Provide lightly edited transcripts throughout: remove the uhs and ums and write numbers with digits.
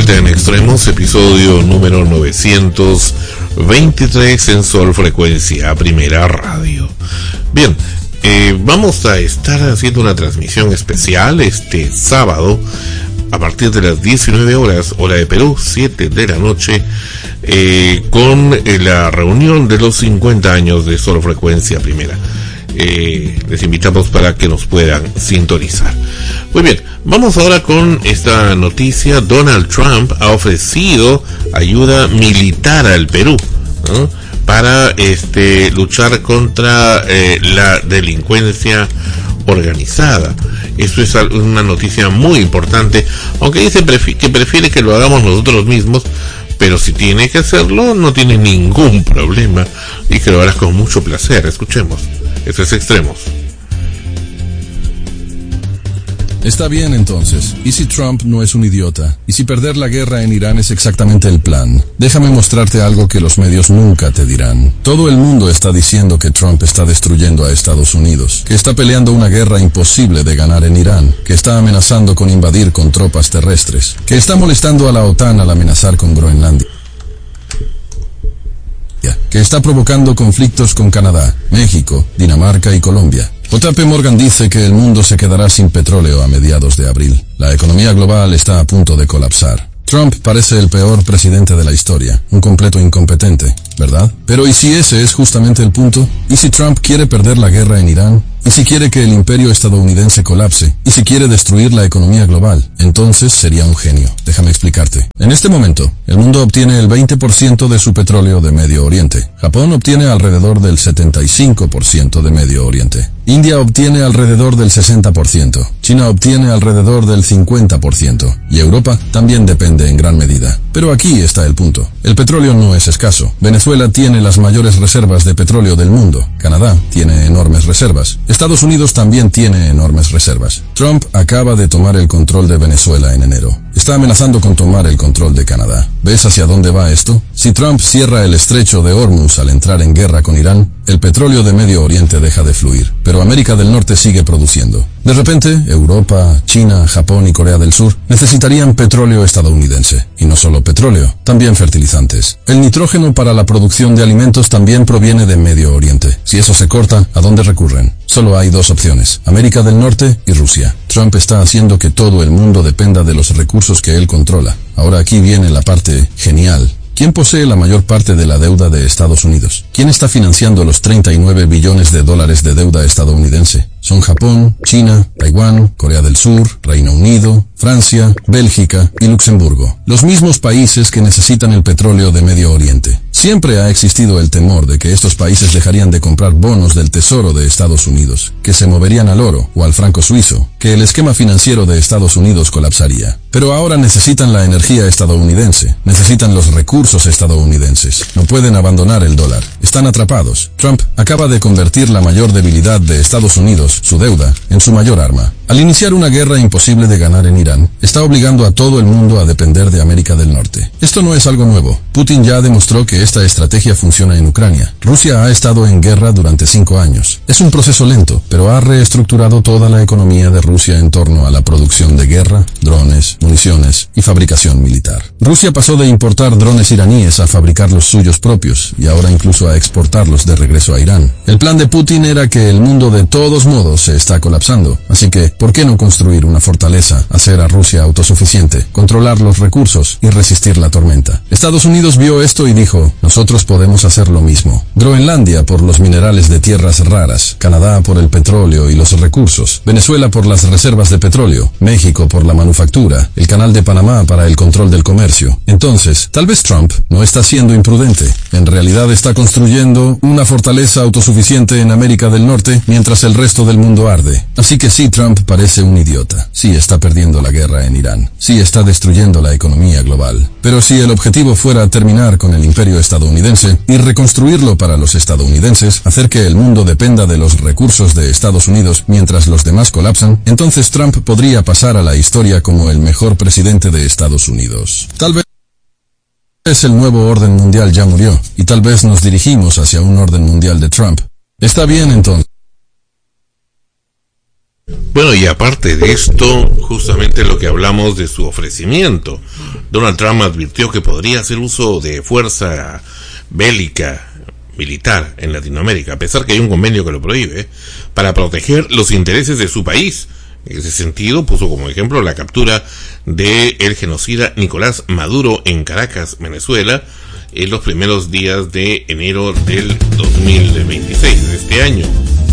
vuelta en Extremos, episodio número 923 en Sol Frecuencia Primera Radio. Bien, vamos a estar haciendo una transmisión especial este sábado a partir de las 19 horas, hora de Perú, 7 de la noche, con la reunión de los 50 años de Sol Frecuencia Primera. Les invitamos para que nos puedan sintonizar. Muy bien, vamos ahora con esta noticia. Donald Trump ha ofrecido ayuda militar al Perú, ¿no?, para luchar contra la delincuencia organizada. Esto es una noticia muy importante, aunque dice que prefiere que lo hagamos nosotros mismos, pero si tiene que hacerlo no tiene ningún problema y que lo hará con mucho placer. Escuchemos. Esto es Extremos. Está bien entonces. ¿Y si Trump no es un idiota? ¿Y si perder la guerra en Irán es exactamente el plan? Déjame mostrarte algo que los medios nunca te dirán. Todo el mundo está diciendo que Trump está destruyendo a Estados Unidos, que está peleando una guerra imposible de ganar en Irán, que está amenazando con invadir con tropas terrestres, que está molestando a la OTAN al amenazar con Groenlandia, que está provocando conflictos con Canadá, México, Dinamarca y Colombia. JP Morgan dice que el mundo se quedará sin petróleo a mediados de abril. La economía global está a punto de colapsar. Trump parece el peor presidente de la historia, un completo incompetente, ¿verdad? Pero ¿y si ese es justamente el punto? ¿Y si Trump quiere perder la guerra en Irán? ¿Y si quiere que el imperio estadounidense colapse? ¿Y si quiere destruir la economía global? Entonces sería un genio. Déjame explicarte. En este momento, el mundo obtiene el 20% de su petróleo de Medio Oriente. Japón obtiene alrededor del 75% de Medio Oriente. India obtiene alrededor del 60%. China obtiene alrededor del 50%. Y Europa también depende en gran medida. Pero aquí está el punto. El petróleo no es escaso. Venezuela tiene las mayores reservas de petróleo del mundo. Canadá tiene enormes reservas. Estados Unidos también tiene enormes reservas. Trump acaba de tomar el control de Venezuela en enero. Está amenazando con tomar el control de Canadá. ¿Ves hacia dónde va esto? Si Trump cierra el estrecho de Hormuz al entrar en guerra con Irán, el petróleo de Medio Oriente deja de fluir, pero América del Norte sigue produciendo. De repente, Europa, China, Japón y Corea del Sur necesitarían petróleo estadounidense. Y no solo petróleo, también fertilizantes. El nitrógeno para la producción de alimentos también proviene de Medio Oriente. Si eso se corta, ¿a dónde recurren? Solo hay dos opciones: América del Norte y Rusia. Trump está haciendo que todo el mundo dependa de los recursos que él controla. Ahora aquí viene la parte genial. ¿Quién posee la mayor parte de la deuda de Estados Unidos? ¿Quién está financiando los 39 billones de dólares de deuda estadounidense? Son Japón, China, Taiwán, Corea del Sur, Reino Unido, Francia, Bélgica y Luxemburgo. Los mismos países que necesitan el petróleo de Medio Oriente. Siempre ha existido el temor de que estos países dejarían de comprar bonos del Tesoro de Estados Unidos, que se moverían al oro o al franco suizo, que el esquema financiero de Estados Unidos colapsaría. Pero ahora necesitan la energía estadounidense, necesitan los recursos estadounidenses. No pueden abandonar el dólar. Están atrapados. Trump acaba de convertir la mayor debilidad de Estados Unidos, su deuda, en su mayor arma. Al iniciar una guerra imposible de ganar en Irán, está obligando a todo el mundo a depender de América del Norte. Esto no es algo nuevo. Putin ya demostró que esta estrategia funciona en Ucrania. Rusia ha estado en guerra durante 5 años. Es un proceso lento, pero ha reestructurado toda la economía de Rusia en torno a la producción de guerra, drones, municiones y fabricación militar. Rusia pasó de importar drones iraníes a fabricar los suyos propios y ahora incluso a exportarlos de regreso a Irán. El plan de Putin era que el mundo de todos modos se está colapsando, así que ¿por qué no construir una fortaleza, hacer a Rusia autosuficiente, controlar los recursos y resistir la tormenta? Estados Unidos vio esto y dijo: nosotros podemos hacer lo mismo. Groenlandia por los minerales de tierras raras, Canadá por el petróleo y los recursos, Venezuela por las reservas de petróleo, México por la manufactura, el Canal de Panamá para el control del comercio. Entonces, tal vez Trump no está siendo imprudente. En realidad está construyendo una fortaleza autosuficiente en América del Norte mientras el resto del mundo arde. Así que sí, Trump parece un idiota. Sí está perdiendo la guerra en Irán. Sí está destruyendo la economía global. Pero si el objetivo fuera terminar con el imperio estadounidense y reconstruirlo para los estadounidenses, hacer que el mundo dependa de los recursos de Estados Unidos mientras los demás colapsan, entonces Trump podría pasar a la historia como el mejor presidente de Estados Unidos. Tal vez el nuevo orden mundial ya murió, y tal vez nos dirigimos hacia un orden mundial de Trump. Está bien entonces. Bueno, y aparte de esto, justamente lo que hablamos de su ofrecimiento, Donald Trump advirtió que podría hacer uso de fuerza bélica militar en Latinoamérica, a pesar que hay un convenio que lo prohíbe, para proteger los intereses de su país. En ese sentido, puso como ejemplo la captura del genocida Nicolás Maduro en Caracas, Venezuela, en los primeros días de enero del 2026, de este año.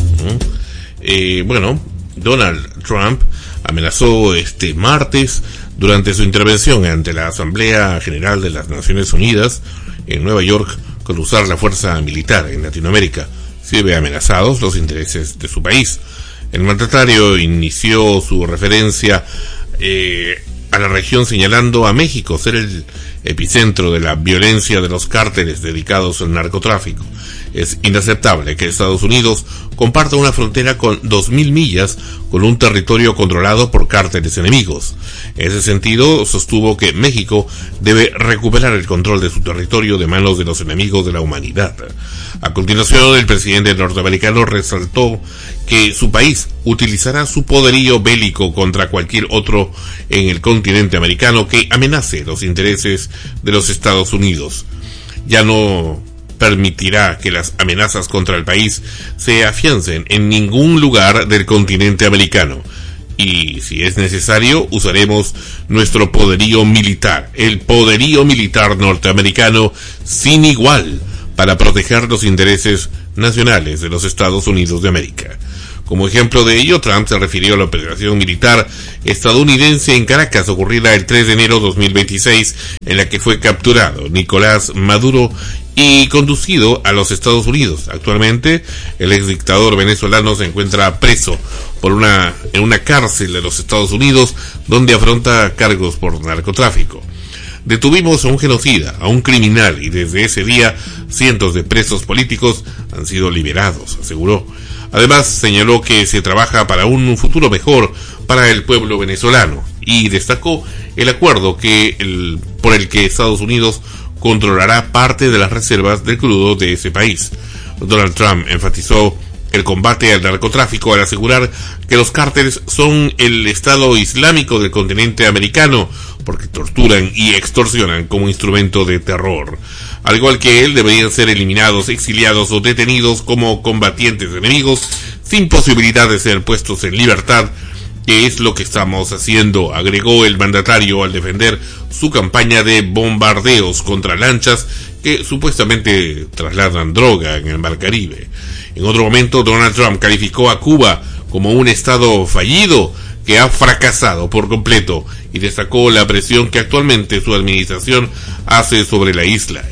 Donald Trump amenazó este martes durante su intervención ante la Asamblea General de las Naciones Unidas en Nueva York con usar la fuerza militar en Latinoamérica si ve amenazados los intereses de su país. El mandatario inició su referencia a la región señalando a México ser el epicentro de la violencia de los cárteles dedicados al narcotráfico. Es inaceptable que Estados Unidos comparta una frontera con 2.000 millas con un territorio controlado por cárteles enemigos. En ese sentido, sostuvo que México debe recuperar el control de su territorio de manos de los enemigos de la humanidad. A continuación, el presidente norteamericano resaltó que su país utilizará su poderío bélico contra cualquier otro en el continente americano que amenace los intereses de los Estados Unidos. Ya no permitirá que las amenazas contra el país se afiancen en ningún lugar del continente americano. Y si es necesario, usaremos nuestro poderío militar, el poderío militar norteamericano sin igual, para proteger los intereses nacionales de los Estados Unidos de América. Como ejemplo de ello, Trump se refirió a la operación militar estadounidense en Caracas ocurrida el 3 de enero de 2026, en la que fue capturado Nicolás Maduro y conducido a los Estados Unidos. Actualmente, el exdictador venezolano se encuentra preso en una cárcel de los Estados Unidos, donde afronta cargos por narcotráfico. Detuvimos a un genocida, a un criminal, y desde ese día cientos de presos políticos han sido liberados, aseguró. Además, señaló que se trabaja para un futuro mejor para el pueblo venezolano y destacó el acuerdo por el que Estados Unidos controlará parte de las reservas del crudo de ese país. Donald Trump enfatizó el combate al narcotráfico al asegurar que los cárteles son el Estado Islámico del continente americano porque torturan y extorsionan como instrumento de terror. Al igual que él, deberían ser eliminados, exiliados o detenidos como combatientes enemigos sin posibilidad de ser puestos en libertad, que es lo que estamos haciendo, agregó el mandatario al defender su campaña de bombardeos contra lanchas que supuestamente trasladan droga en el Mar Caribe. En otro momento, Donald Trump calificó a Cuba como un estado fallido que ha fracasado por completo y destacó la presión que actualmente su administración hace sobre la isla.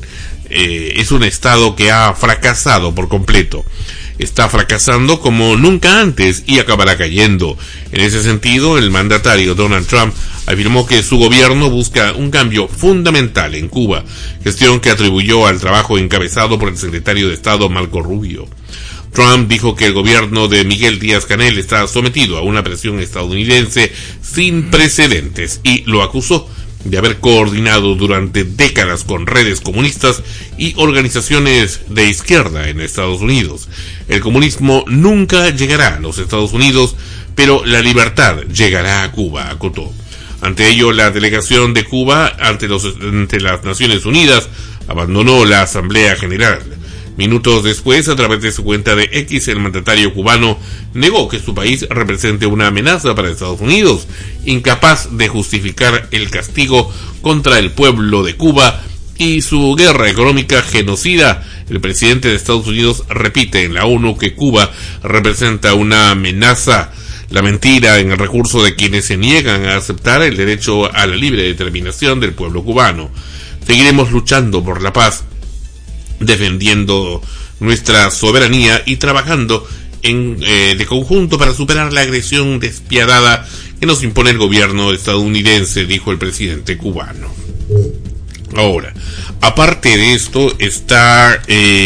Es un estado que ha fracasado por completo. Está fracasando como nunca antes y acabará cayendo. En ese sentido, el mandatario Donald Trump afirmó que su gobierno busca un cambio fundamental en Cuba, gestión que atribuyó al trabajo encabezado por el secretario de Estado Marco Rubio. Trump dijo que el gobierno de Miguel Díaz-Canel está sometido a una presión estadounidense sin precedentes y lo acusó de haber coordinado durante décadas con redes comunistas y organizaciones de izquierda en Estados Unidos. El comunismo nunca llegará a los Estados Unidos, pero la libertad llegará a Cuba, acotó. Ante ello, la delegación de Cuba ante las Naciones Unidas abandonó la Asamblea General. Minutos después, a través de su cuenta de X, el mandatario cubano negó que su país represente una amenaza para Estados Unidos, incapaz de justificar el castigo contra el pueblo de Cuba y su guerra económica genocida. El presidente de Estados Unidos repite en la ONU que Cuba representa una amenaza. La mentira en el recurso de quienes se niegan a aceptar el derecho a la libre determinación del pueblo cubano. Seguiremos luchando por la paz, defendiendo nuestra soberanía y trabajando de conjunto para superar la agresión despiadada que nos impone el gobierno estadounidense, dijo el presidente cubano. Ahora, aparte de esto está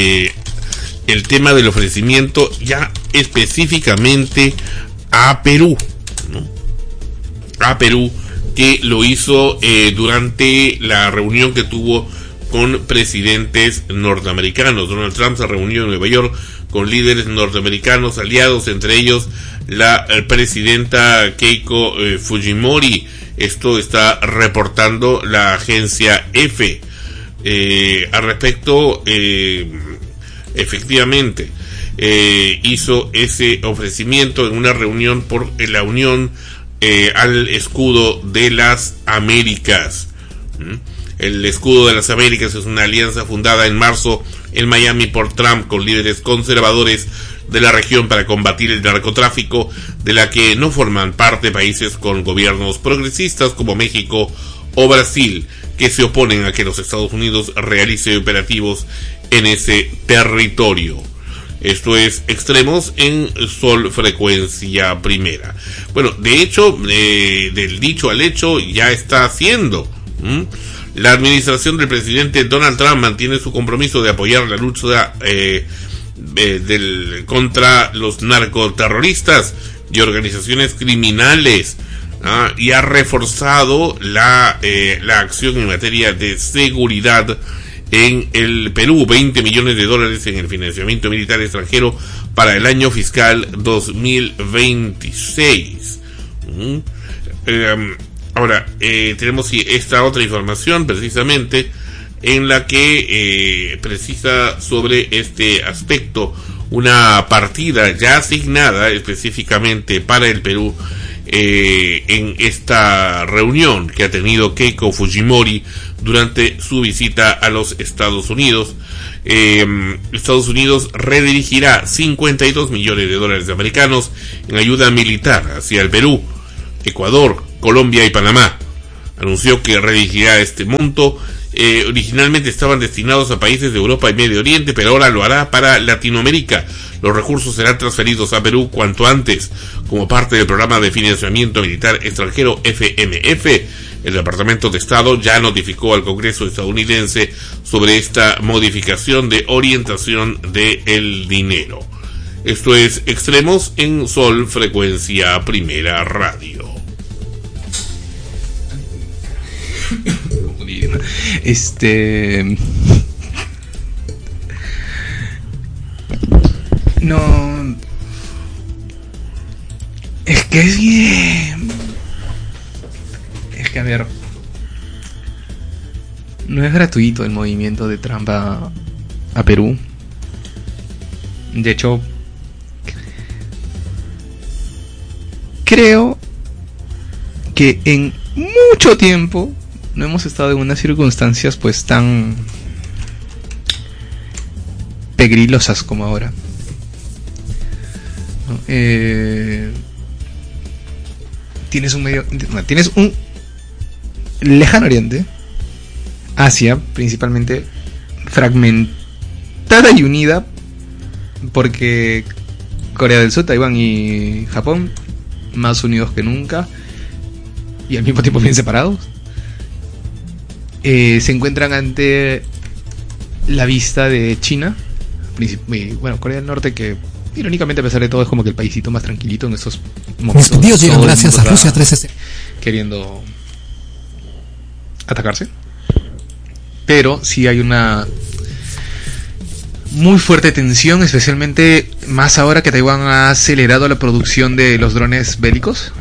el tema del ofrecimiento ya específicamente a Perú, ¿no? A Perú, que lo hizo durante la reunión que tuvo con presidentes norteamericanos. Donald Trump se reunió en Nueva York con líderes norteamericanos aliados, entre ellos la presidenta Keiko Fujimori. Esto está reportando la agencia EFE. Al respecto, efectivamente, hizo ese ofrecimiento en una reunión por la Unión al Escudo de las Américas. El Escudo de las Américas es una alianza fundada en marzo en Miami por Trump con líderes conservadores de la región para combatir el narcotráfico, de la que no forman parte países con gobiernos progresistas como México o Brasil, que se oponen a que los Estados Unidos realice operativos en ese territorio. Esto es Extremos en Sol Frecuencia Primera. Bueno, de hecho, del dicho al hecho ya está haciendo. La administración del presidente Donald Trump mantiene su compromiso de apoyar la lucha contra los narcoterroristas y organizaciones criminales, y ha reforzado la acción en materia de seguridad en el Perú. 20 millones de dólares en el financiamiento militar extranjero para el año fiscal 2026. Ahora, tenemos esta otra información precisamente en la que precisa sobre este aspecto una partida ya asignada específicamente para el Perú en esta reunión que ha tenido Keiko Fujimori durante su visita a los Estados Unidos. Estados Unidos redirigirá 52 millones de dólares americanos en ayuda militar hacia el Perú, Ecuador, Colombia y Panamá. Anunció que redirigirá este monto. Originalmente estaban destinados a países de Europa y Medio Oriente, pero ahora lo hará para Latinoamérica. Los recursos serán transferidos a Perú cuanto antes, como parte del programa de financiamiento militar extranjero FMF. El Departamento de Estado ya notificó al Congreso estadounidense sobre esta modificación de orientación del dinero. Esto es Extremos en Sol Frecuencia Primera Radio. No, es que a ver, no es gratuito el movimiento de Trump a Perú. De hecho, creo que en mucho tiempo no hemos estado en unas circunstancias pues tan pegrilosas como ahora, ¿no? Tienes un lejano oriente, Asia principalmente fragmentada y unida, porque Corea del Sur, Taiwán y Japón más unidos que nunca y al mismo tiempo bien separados. Se encuentran ante la vista de China, bueno, Corea del Norte, que irónicamente a pesar de todo es como que el paísito más tranquilito en estos momentos. Mis pedidos llegan gracias a Rusia 360 queriendo atacarse, pero sí hay una muy fuerte tensión, especialmente más ahora que Taiwán ha acelerado la producción de los drones bélicos,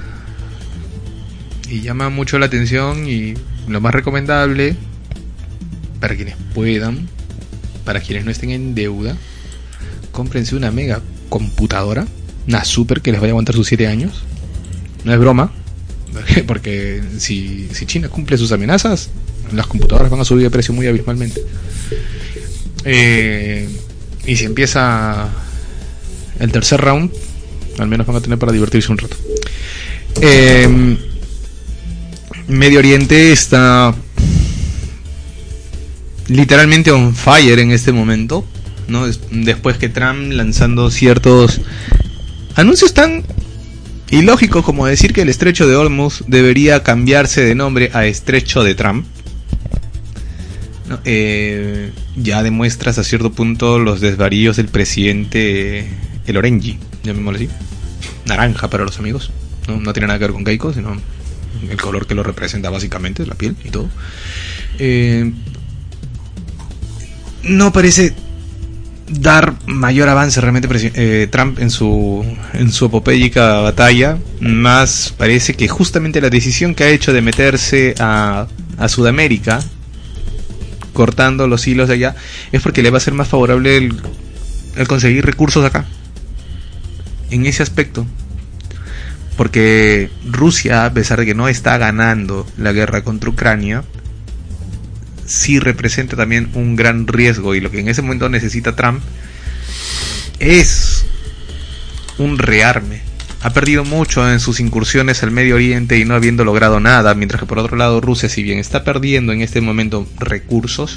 y llama mucho la atención. Y lo más recomendable para quienes puedan, para quienes no estén en deuda, cómprense una mega computadora, una super que les vaya a aguantar sus 7 años. No es broma, porque si China cumple sus amenazas, las computadoras van a subir de precio muy abismalmente. Y si empieza el tercer round, al menos van a tener para divertirse un rato. Medio Oriente está literalmente on fire en este momento, ¿no? Después que Trump lanzando ciertos anuncios tan ilógicos como decir que el estrecho de Hormuz debería cambiarse de nombre a estrecho de Trump, ¿no? Ya demuestra hasta cierto punto los desvaríos del presidente, el Orenji, llamémoslo así, naranja para los amigos, no tiene nada que ver con Keiko, sino el color que lo representa básicamente, la piel y todo. No parece dar mayor avance realmente Trump en su epopélica batalla, más parece que justamente la decisión que ha hecho de meterse a Sudamérica, cortando los hilos de allá, es porque le va a ser más favorable el conseguir recursos acá, en ese aspecto. Porque Rusia, a pesar de que no está ganando la guerra contra Ucrania, sí representa también un gran riesgo, y lo que en ese momento necesita Trump es un rearme. Ha perdido mucho en sus incursiones al Medio Oriente y no habiendo logrado nada, mientras que por otro lado Rusia, si bien está perdiendo en este momento recursos,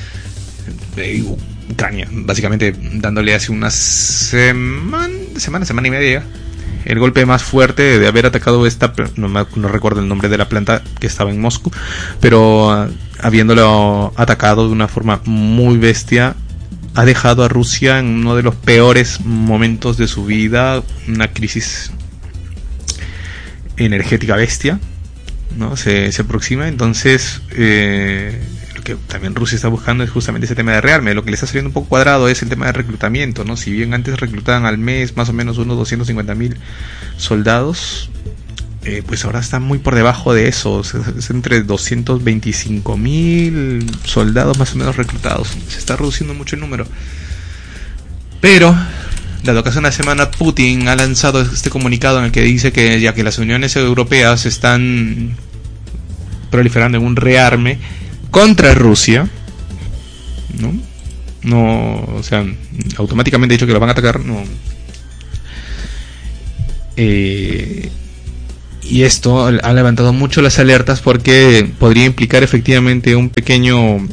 Ucrania básicamente dándole hace una semana y media el golpe más fuerte de haber atacado no recuerdo el nombre de la planta que estaba en Moscú, pero habiéndolo atacado de una forma muy bestia, ha dejado a Rusia en uno de los peores momentos de su vida, una crisis energética bestia, ¿no? Se aproxima. Entonces lo que también Rusia está buscando es justamente ese tema de rearme. Lo que le está saliendo un poco cuadrado es el tema de reclutamiento, ¿no? Si bien antes reclutaban al mes más o menos unos 250.000 soldados, pues ahora está muy por debajo de eso. Es entre 225.000 soldados más o menos reclutados. Se está reduciendo mucho el número. Pero dado que hace una semana Putin ha lanzado este comunicado en el que dice que ya que las uniones europeas están proliferando en un rearme contra Rusia, no, o sea, automáticamente ha dicho que lo van a atacar, no. Y esto ha levantado mucho las alertas porque podría implicar efectivamente un pequeño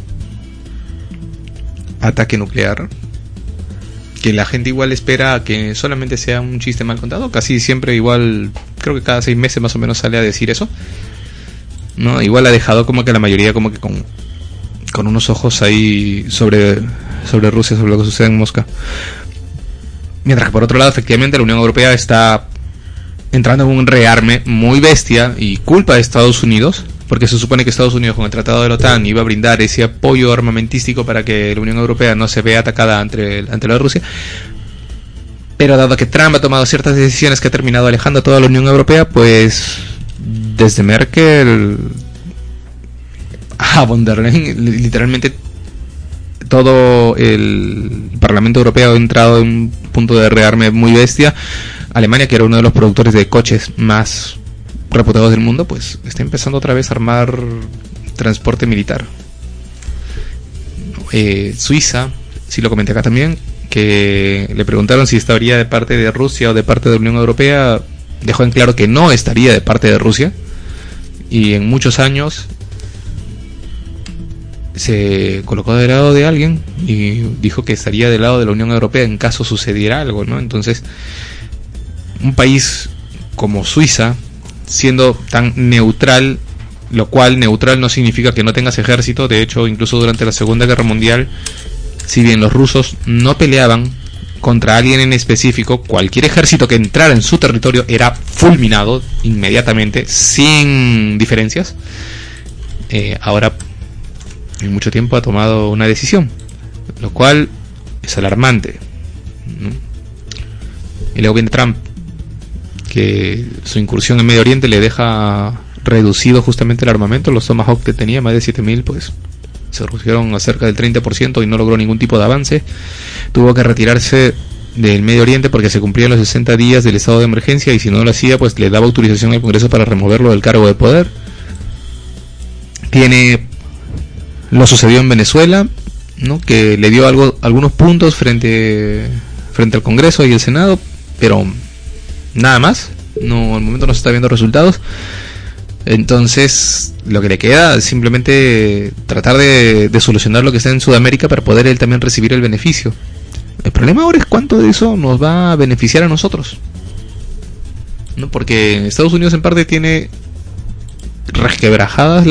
ataque nuclear, que la gente igual espera que solamente sea un chiste mal contado. Casi siempre igual, creo que cada 6 meses más o menos sale a decir eso, ¿no? Igual ha dejado como que la mayoría como que con unos ojos ahí sobre Rusia, sobre lo que sucede en Moscú. Mientras que por otro lado, efectivamente, la Unión Europea está entrando en un rearme muy bestia y culpa de Estados Unidos, porque se supone que Estados Unidos con el Tratado de la OTAN iba a brindar ese apoyo armamentístico para que la Unión Europea no se vea atacada ante la de Rusia. Pero dado que Trump ha tomado ciertas decisiones que ha terminado alejando a toda la Unión Europea, pues desde Merkel a von der Leyen, literalmente todo el Parlamento Europeo ha entrado en un punto de rearme muy bestia. Alemania, que era uno de los productores de coches más reputados del mundo, pues está empezando otra vez a armar transporte militar. Suiza, sí lo comenté acá también, que le preguntaron si estaría de parte de Rusia o de parte de la Unión Europea, dejó en claro que no estaría de parte de Rusia, y en muchos años se colocó del lado de alguien y dijo que estaría del lado de la Unión Europea en caso sucediera algo, ¿no? Entonces, un país como Suiza, siendo tan neutral, lo cual neutral no significa que no tengas ejército. De hecho, incluso durante la Segunda Guerra Mundial, si bien los rusos no peleaban contra alguien en específico, cualquier ejército que entrara en su territorio era fulminado inmediatamente, sin diferencias. Ahora, en mucho tiempo ha tomado una decisión, lo cual es alarmante, ¿no? Y luego viene Trump, que su incursión en Medio Oriente le deja reducido justamente el armamento. Los Tomahawk que tenía, más de 7.000, pues se redujeron a cerca del 30% y no logró ningún tipo de avance. Tuvo que retirarse del Medio Oriente porque se cumplían los 60 días del estado de emergencia, y si no lo hacía, pues le daba autorización al Congreso para removerlo del cargo de poder. Lo sucedió en Venezuela, ¿no? Que le dio algunos puntos frente al Congreso y el Senado, pero nada más. No, al momento no se está viendo resultados. Entonces lo que le queda es simplemente tratar de solucionar lo que está en Sudamérica para poder él también recibir el beneficio. El problema ahora es cuánto de eso nos va a beneficiar a nosotros, ¿no? Porque Estados Unidos en parte tiene resquebrajadas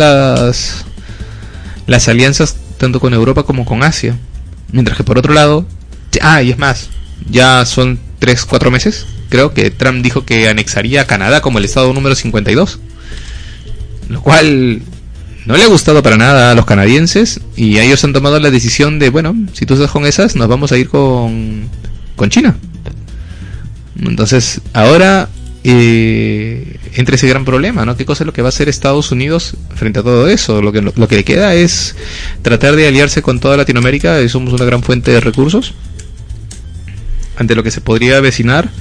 las alianzas tanto con Europa como con Asia, mientras que por otro lado, y es más, ya son 3-4 meses, creo que Trump dijo que anexaría a Canadá como el estado número 52, lo cual no le ha gustado para nada a los canadienses y ellos han tomado la decisión de, bueno, si tú estás con esas, nos vamos a ir con China. Entonces, ahora entra ese gran problema, ¿no? ¿Qué cosa es lo que va a hacer Estados Unidos frente a todo eso? Lo que le queda es tratar de aliarse con toda Latinoamérica, y somos una gran fuente de recursos ante lo que se podría avecinar.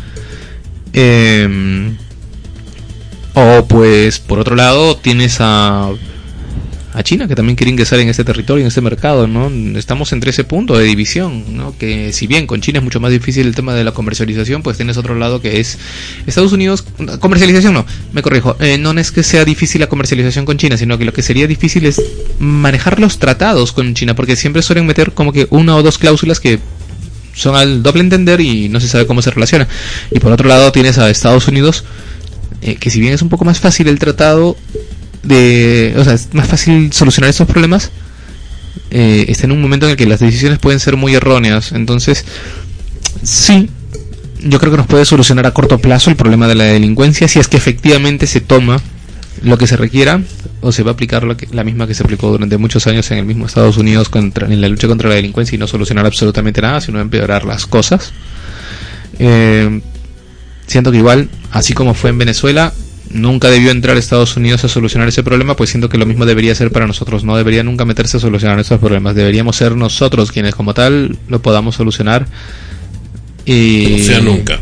O pues por otro lado tienes a China, que también quiere ingresar en este territorio, en este mercado, ¿no? Estamos entre ese punto de división, ¿no? Que si bien con China es mucho más difícil el tema de la comercialización, pues tienes otro lado que es Estados Unidos. Comercialización no, me corrijo, no es que sea difícil la comercialización con China, sino que lo que sería difícil es manejar los tratados con China, porque siempre suelen meter como que una o dos cláusulas que son al doble entender y no se sabe cómo se relaciona. Y por otro lado tienes a Estados Unidos, que si bien es un poco más fácil el tratado o sea, es más fácil solucionar estos problemas, está en un momento en el que las decisiones pueden ser muy erróneas. Entonces, sí, yo creo que nos puede solucionar a corto plazo el problema de la delincuencia, si es que efectivamente se toma lo que se requiera, o se va a aplicar la misma que se aplicó durante muchos años en el mismo Estados Unidos en la lucha contra la delincuencia, y no solucionar absolutamente nada, sino empeorar las cosas. Siento que igual, así como fue en Venezuela, nunca debió entrar Estados Unidos a solucionar ese problema, pues siento que lo mismo debería ser para nosotros. No debería nunca meterse a solucionar esos problemas. Deberíamos ser nosotros quienes como tal lo podamos solucionar. O sea, nunca.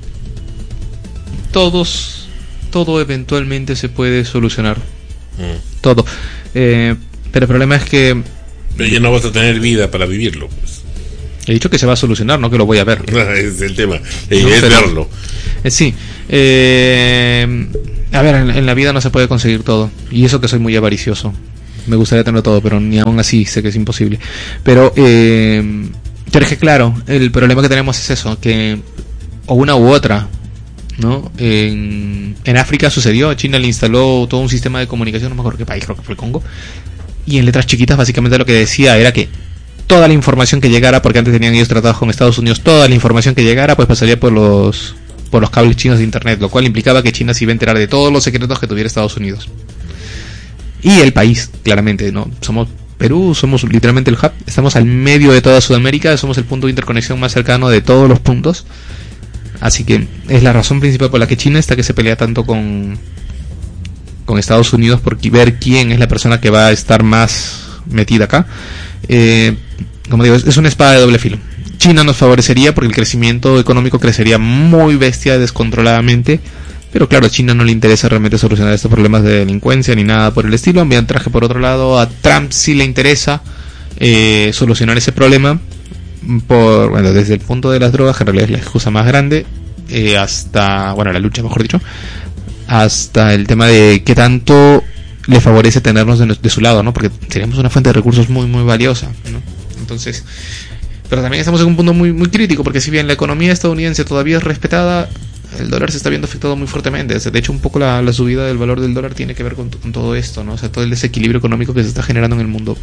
Todo eventualmente se puede solucionar. Todo. Pero el problema es que... Pero ya no vas a tener vida para vivirlo, pues. He dicho que se va a solucionar, no que lo voy a ver. Es el tema. Es verlo. Sí. A ver, en la vida no se puede conseguir todo. Y eso que soy muy avaricioso. Me gustaría tenerlo todo, pero ni aún así sé que es imposible. Pero es que claro, el problema que tenemos es eso, que o una u otra, ¿no? En África sucedió, China le instaló todo un sistema de comunicación, no me acuerdo qué país, creo que fue el Congo. Y en letras chiquitas básicamente lo que decía era que toda la información que llegara, porque antes tenían ellos tratados con Estados Unidos, toda la información que llegara pues pasaría por los cables chinos de internet, lo cual implicaba que China se iba a enterar de todos los secretos que tuviera Estados Unidos. Y el país, claramente, ¿no? Somos Perú, somos literalmente el hub, estamos al medio de toda Sudamérica, somos el punto de interconexión más cercano de todos los puntos. Así que es la razón principal por la que China está que se pelea tanto con Estados Unidos, por ver quién es la persona que va a estar más metida acá. Como digo, es una espada de doble filo. China nos favorecería porque el crecimiento económico crecería muy bestia, descontroladamente, pero claro, a China no le interesa realmente solucionar estos problemas de delincuencia ni nada por el estilo, mientras que por otro lado a Trump sí le interesa solucionar ese problema desde el punto de las drogas, que en realidad es la excusa más grande, hasta, la lucha, mejor dicho, hasta el tema de qué tanto le favorece tenernos de su lado, ¿no? Porque seríamos una fuente de recursos muy, muy valiosa, ¿no? Entonces, pero también estamos en un punto muy, muy crítico, porque si bien la economía estadounidense todavía es respetada, el dólar se está viendo afectado muy fuertemente. De hecho, un poco la subida del valor del dólar tiene que ver con todo esto, ¿no? O sea, todo el desequilibrio económico que se está generando en el mundo.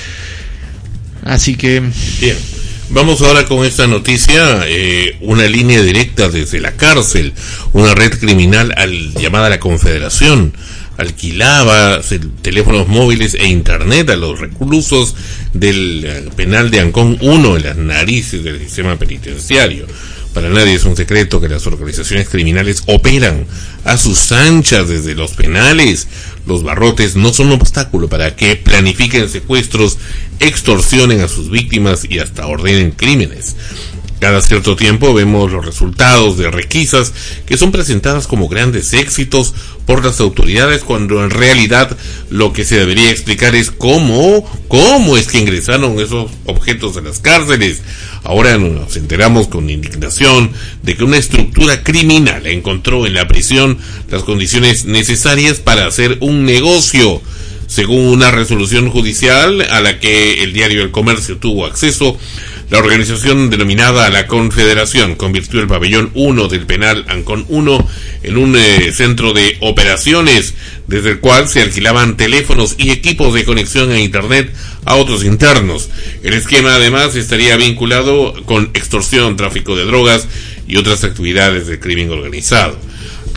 Así que... Bien, vamos ahora con esta noticia. Una línea directa desde la cárcel. Una red criminal llamada La Confederación alquilaba teléfonos móviles e internet a los reclusos del penal de Ancón 1 en las narices del sistema penitenciario. Para nadie es un secreto que las organizaciones criminales operan a sus anchas desde los penales. Los barrotes no son un obstáculo para que planifiquen secuestros, extorsionen a sus víctimas y hasta ordenen crímenes. Cada cierto tiempo vemos los resultados de requisas que son presentadas como grandes éxitos por las autoridades, cuando en realidad lo que se debería explicar es cómo es que ingresaron esos objetos a las cárceles. Ahora nos enteramos con indignación de que una estructura criminal encontró en la prisión las condiciones necesarias para hacer un negocio. Según una resolución judicial a la que el diario El Comercio tuvo acceso, la organización denominada La Confederación convirtió el pabellón 1 del penal Ancón 1 en un centro de operaciones, desde el cual se alquilaban teléfonos y equipos de conexión a internet a otros internos. El esquema además estaría vinculado con extorsión, tráfico de drogas y otras actividades del crimen organizado.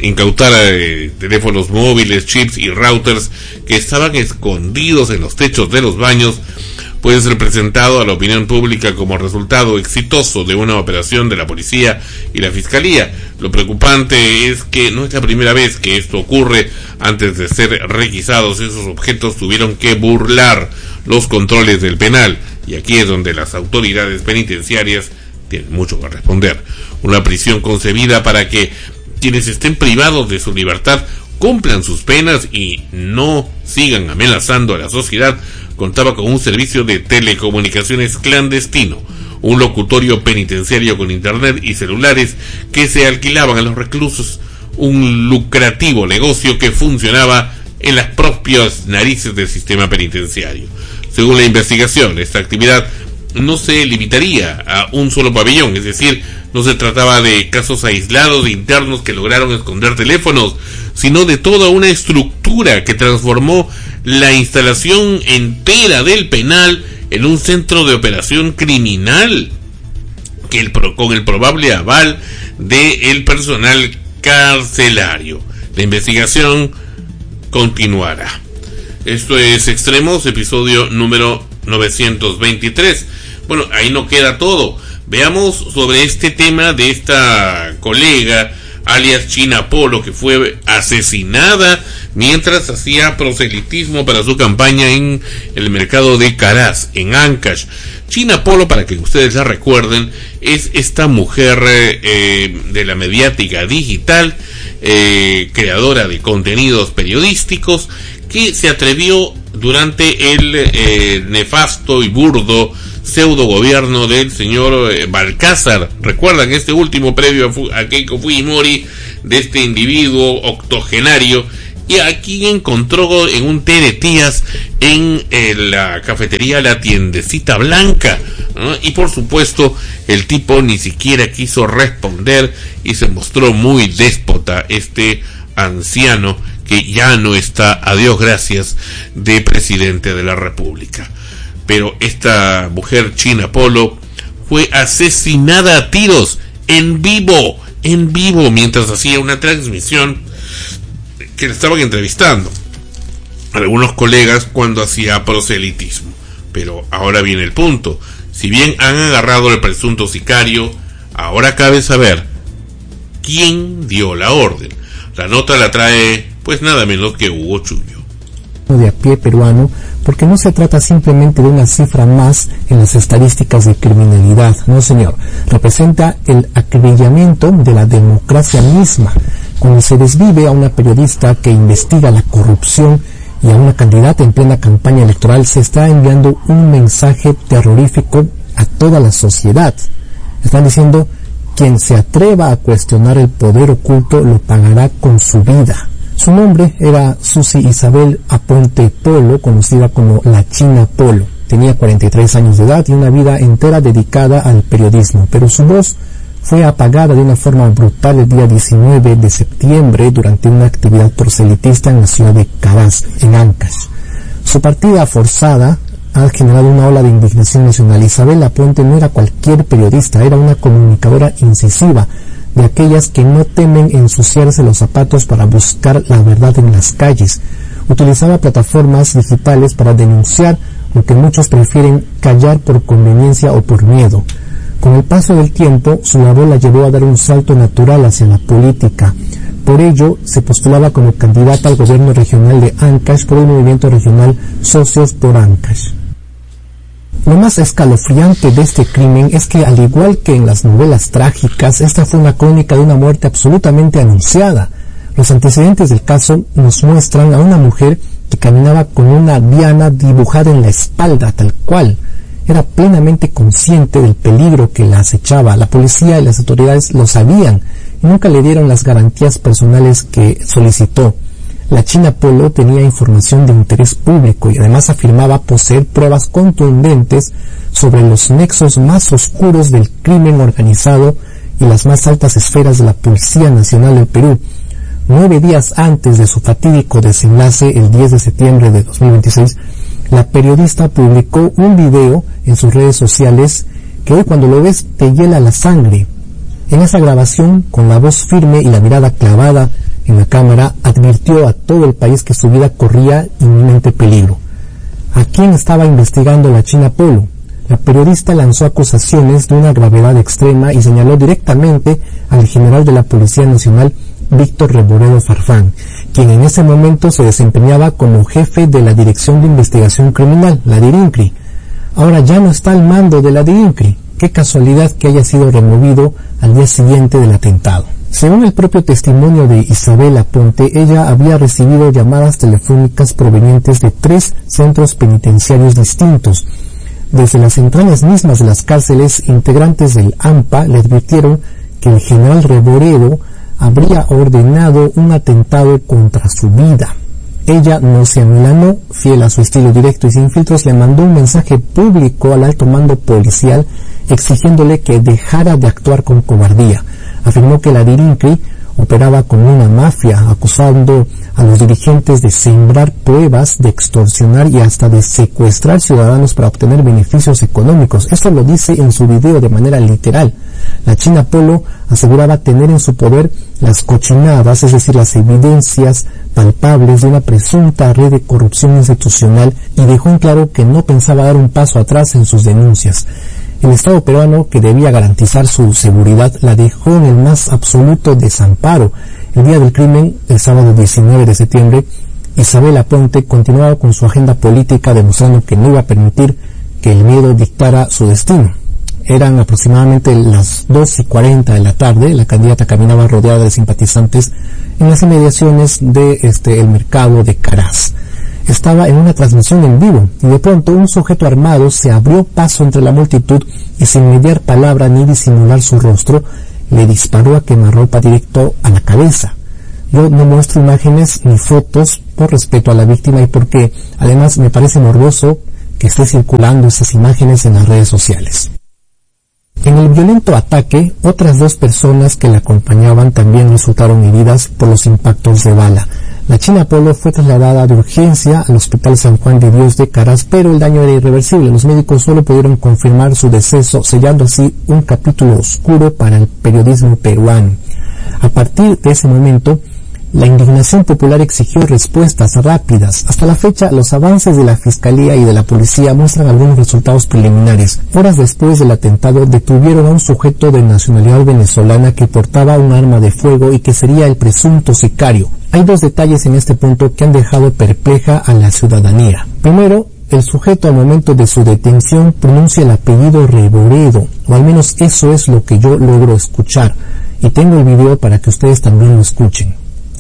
incautar teléfonos móviles, chips y routers que estaban escondidos en los techos de los baños puede ser presentado a la opinión pública como resultado exitoso de una operación de la policía y la fiscalía. Lo preocupante es que no es la primera vez que esto ocurre. Antes de ser requisados, esos objetos tuvieron que burlar los controles del penal, y aquí es donde las autoridades penitenciarias tienen mucho que responder. Una prisión concebida para que quienes estén privados de su libertad cumplan sus penas y no sigan amenazando a la sociedad contaba con un servicio de telecomunicaciones clandestino, un locutorio penitenciario con internet y celulares que se alquilaban a los reclusos, un lucrativo negocio que funcionaba en las propias narices del sistema penitenciario. Según la investigación, esta actividad no se limitaría a un solo pabellón, es decir, no se trataba de casos aislados de internos que lograron esconder teléfonos, sino de toda una estructura que transformó la instalación entera del penal en un centro de operación criminal, con el probable aval del personal carcelario. La investigación continuará. Esto es Extremos, episodio número 923. Bueno, ahí no queda todo. Veamos sobre este tema de esta colega, alias China Polo, que fue asesinada mientras hacía proselitismo para su campaña en el mercado de Caraz, en Ancash. China Polo, para que ustedes la recuerden, es esta mujer de la mediática digital, creadora de contenidos periodísticos, que se atrevió durante el nefasto y burdo pseudo gobierno del señor Balcázar. Recuerdan este último previo a Keiko Fujimori, de este individuo octogenario, y aquí encontró en un té de tías en la cafetería La Tiendecita Blanca, ¿no? Y por supuesto el tipo ni siquiera quiso responder y se mostró muy déspota, este anciano que ya no está, a Dios gracias, de presidente de la República. Pero esta mujer, China Polo, fue asesinada a tiros en vivo, mientras hacía una transmisión que le estaban entrevistando algunos colegas cuando hacía proselitismo. Pero ahora viene el punto. Si bien han agarrado al presunto sicario, ahora cabe saber quién dio la orden. La nota la trae, pues nada menos que Hugo Chullo. De a pie peruano, porque no se trata simplemente de una cifra más en las estadísticas de criminalidad, no señor, representa el acribillamiento de la democracia misma, cuando se desvive a una periodista que investiga la corrupción y a una candidata en plena campaña electoral. Se está enviando un mensaje terrorífico a toda la sociedad. Están diciendo: quien se atreva a cuestionar el poder oculto lo pagará con su vida. Su nombre era Susi Isabel Aponte Polo, conocida como la China Polo. Tenía 43 años de edad y una vida entera dedicada al periodismo, pero su voz fue apagada de una forma brutal el día 19 de septiembre durante una actividad proselitista en la ciudad de Caraz, en Ancash. Su partida forzada ha generado una ola de indignación nacional. Isabel Aponte no era cualquier periodista, era una comunicadora incisiva, de aquellas que no temen ensuciarse los zapatos para buscar la verdad en las calles. Utilizaba plataformas digitales para denunciar lo que muchos prefieren callar por conveniencia o por miedo. Con el paso del tiempo, su labor la llevó a dar un salto natural hacia la política. Por ello, se postulaba como candidata al gobierno regional de Ancash por el movimiento regional Socios por Ancash. Lo más escalofriante de este crimen es que, al igual que en las novelas trágicas, esta fue una crónica de una muerte absolutamente anunciada. Los antecedentes del caso nos muestran a una mujer que caminaba con una diana dibujada en la espalda, tal cual. Era plenamente consciente del peligro que la acechaba. La policía y las autoridades lo sabían y nunca le dieron las garantías personales que solicitó. La China Polo tenía información de interés público y además afirmaba poseer pruebas contundentes sobre los nexos más oscuros del crimen organizado y las más altas esferas de la Policía Nacional del Perú. 9 días antes de su fatídico desenlace, el 10 de septiembre de 2026, la periodista publicó un video en sus redes sociales que hoy, cuando lo ves, te hiela la sangre. En esa grabación, con la voz firme y la mirada clavada en la cámara, advirtió a todo el país que su vida corría inminente peligro. ¿A quién estaba investigando la China Polo? La periodista lanzó acusaciones de una gravedad extrema y señaló directamente al general de la Policía Nacional, Víctor Reboredo Farfán, quien en ese momento se desempeñaba como jefe de la Dirección de Investigación Criminal, la DIRINCRI. Ahora ya no está al mando de la DIRINCRI. Qué casualidad que haya sido removido al día siguiente del atentado. Según el propio testimonio de Isabel Aponte, ella había recibido llamadas telefónicas provenientes de 3 centros penitenciarios distintos. Desde las entrañas mismas de las cárceles, integrantes del AMPA le advirtieron que el general Reboredo habría ordenado un atentado contra su vida. Ella no se amilanó, fiel a su estilo directo y sin filtros, le mandó un mensaje público al alto mando policial exigiéndole que dejara de actuar con cobardía. Afirmó que la DIRINCRI operaba como una mafia, acusando a los dirigentes de sembrar pruebas, de extorsionar y hasta de secuestrar ciudadanos para obtener beneficios económicos. Esto lo dice en su video de manera literal. La China Polo aseguraba tener en su poder las cochinadas, es decir, las evidencias palpables de una presunta red de corrupción institucional, y dejó en claro que no pensaba dar un paso atrás en sus denuncias. El Estado peruano, que debía garantizar su seguridad, la dejó en el más absoluto desamparo. El día del crimen, el sábado 19 de septiembre, Isabel Aponte continuaba con su agenda política, demostrando que no iba a permitir que el miedo dictara su destino. Eran aproximadamente las 2:40 de la tarde, la candidata caminaba rodeada de simpatizantes en las inmediaciones de el mercado de Caraz. Estaba en una transmisión en vivo y de pronto un sujeto armado se abrió paso entre la multitud y, sin mediar palabra ni disimular su rostro, le disparó a quemarropa directo a la cabeza. Yo no muestro imágenes ni fotos por respeto a la víctima y porque además me parece morboso que esté circulando esas imágenes en las redes sociales. En el violento ataque, otras 2 personas que la acompañaban también resultaron heridas por los impactos de bala. La China Polo fue trasladada de urgencia al Hospital San Juan de Dios de Caraz, pero el daño era irreversible. Los médicos solo pudieron confirmar su deceso, sellando así un capítulo oscuro para el periodismo peruano. A partir de ese momento, la indignación popular exigió respuestas rápidas. Hasta la fecha, los avances de la Fiscalía y de la Policía muestran algunos resultados preliminares. Horas después del atentado, detuvieron a un sujeto de nacionalidad venezolana que portaba un arma de fuego y que sería el presunto sicario. Hay 2 detalles en este punto que han dejado perpleja a la ciudadanía. Primero, el sujeto al momento de su detención pronuncia el apellido Reboredo, o al menos eso es lo que yo logro escuchar. Y tengo el video para que ustedes también lo escuchen.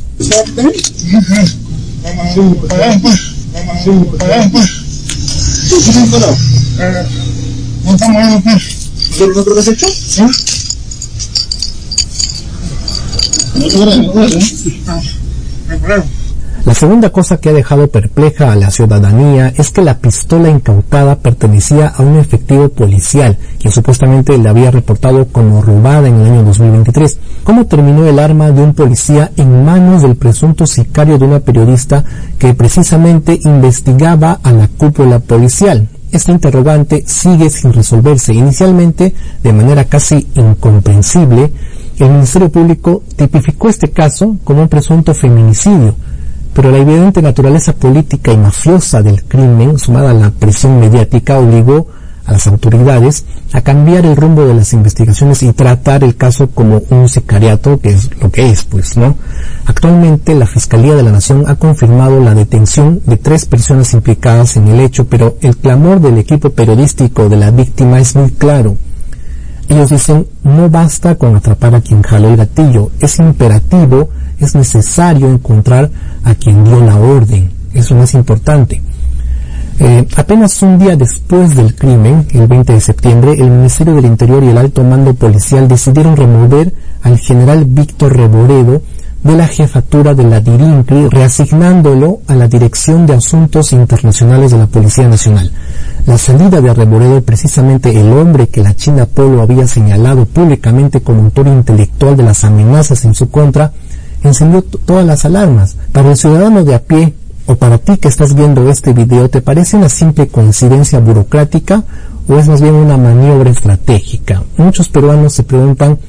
La segunda cosa que ha dejado perpleja a la ciudadanía es que la pistola incautada pertenecía a un efectivo policial, quien supuestamente la había reportado como robada en el año 2023. ¿Cómo terminó el arma de un policía en manos del presunto sicario de una periodista que precisamente investigaba a la cúpula policial? Esta interrogante sigue sin resolverse. Inicialmente, de manera casi incomprensible, el Ministerio Público tipificó este caso como un presunto feminicidio, pero la evidente naturaleza política y mafiosa del crimen, sumada a la presión mediática, obligó a las autoridades a cambiar el rumbo de las investigaciones y tratar el caso como un sicariato, que es lo que es, pues, ¿no? Actualmente la Fiscalía de la Nación ha confirmado la detención de 3 personas implicadas en el hecho, pero el clamor del equipo periodístico de la víctima es muy claro. Ellos dicen, no basta con atrapar a quien jaló el gatillo, es imperativo, es necesario encontrar a quien dio la orden. Es lo más importante. Apenas un día después del crimen, el 20 de septiembre, el Ministerio del Interior y el alto mando policial decidieron remover al general Víctor Reboredo de la jefatura de la DIRINCRI, reasignándolo a la Dirección de Asuntos Internacionales de la Policía Nacional. La salida de Reboredo, precisamente el hombre que la China Polo había señalado públicamente como autor intelectual de las amenazas en su contra, encendió todas las alarmas. Para el ciudadano de a pie, o para ti que estás viendo este video, ¿te parece una simple coincidencia burocrática o es más bien una maniobra estratégica? Muchos peruanos se preguntan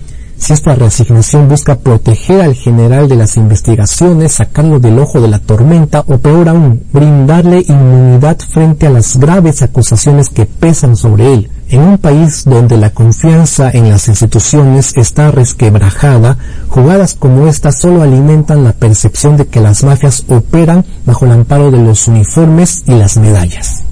si esta reasignación busca proteger al general de las investigaciones, sacarlo del ojo de la tormenta o peor aún, brindarle inmunidad frente a las graves acusaciones que pesan sobre él. En un país donde la confianza en las instituciones está resquebrajada, jugadas como esta solo alimentan la percepción de que las mafias operan bajo el amparo de los uniformes y las medallas.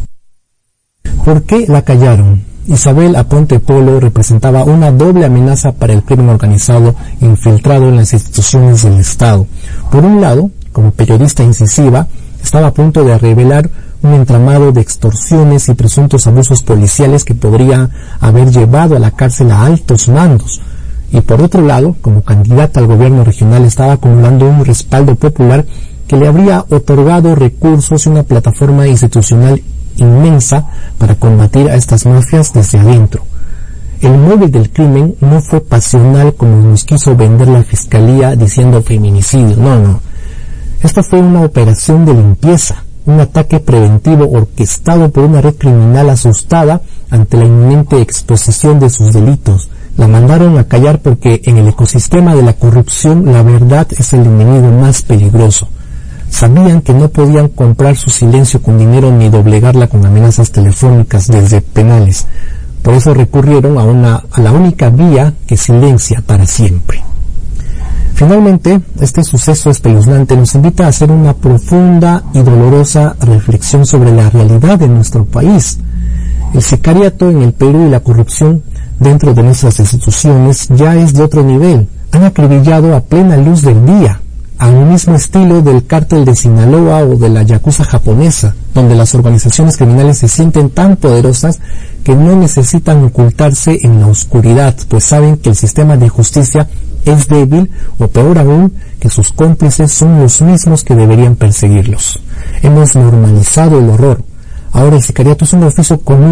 ¿Por qué la callaron? Isabel Aponte Polo representaba una doble amenaza para el crimen organizado infiltrado en las instituciones del Estado. Por un lado, como periodista incisiva, estaba a punto de revelar un entramado de extorsiones y presuntos abusos policiales que podría haber llevado a la cárcel a altos mandos. Y por otro lado, como candidata al gobierno regional, estaba acumulando un respaldo popular que le habría otorgado recursos y una plataforma institucional inmensa para combatir a estas mafias desde adentro. El móvil del crimen no fue pasional como nos quiso vender la fiscalía diciendo feminicidio, no. Esta fue una operación de limpieza, un ataque preventivo orquestado por una red criminal asustada ante la inminente exposición de sus delitos. La mandaron a callar porque en el ecosistema de la corrupción la verdad es el enemigo más peligroso. Sabían que no podían comprar su silencio con dinero ni doblegarla con amenazas telefónicas desde penales. Por eso recurrieron a la única vía que silencia para siempre. Finalmente, este suceso espeluznante nos invita a hacer una profunda y dolorosa reflexión sobre la realidad de nuestro país. El sicariato en el Perú y la corrupción dentro de nuestras instituciones ya es de otro nivel. Han acribillado a plena luz del día, al mismo estilo del cártel de Sinaloa o de la yakuza japonesa, donde las organizaciones criminales se sienten tan poderosas que no necesitan ocultarse en la oscuridad, pues saben que el sistema de justicia es débil, o peor aún, que sus cómplices son los mismos que deberían perseguirlos. Hemos normalizado el horror. Ahora el sicariato es un oficio común